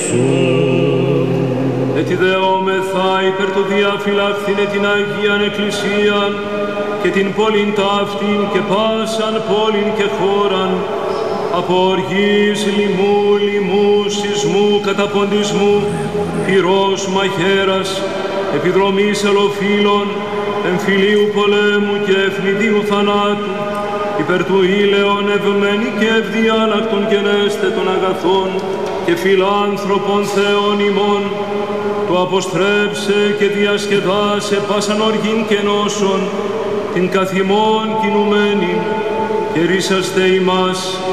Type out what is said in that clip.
σου. Ετιδεόμεθα υπέρ το διαφυλαχθήνε την Αγίαν Εκκλησίαν και την πόλην ταύτην και πάσαν πόλην και χώραν, από οργής, λοιμού, σεισμού, καταποντισμού, πυρός, μαχαίρας, επιδρομής ελοφύλων, εμφυλίου πολέμου και ευνηδίου θανάτου, υπέρ του ήλαιον ευμένη και ευδιάλακτον γενέστε των αγαθών και φιλάνθρωπων Θεών ημών, το αποστρέψε και διασκεδάσε πάσαν οργήν και νόσον, την καθημών κινουμένη, και ρίσαστε ημάς